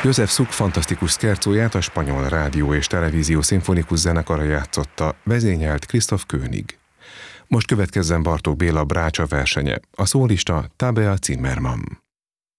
Josef Suk fantasztikus szkerzóját a Spanyol Rádió és Televízió Szimfonikus Zenekara játszotta, vezényelt Christoph König. Most következzen Bartók Béla Brácsa versenye, a szólista Tabea Zimmermann.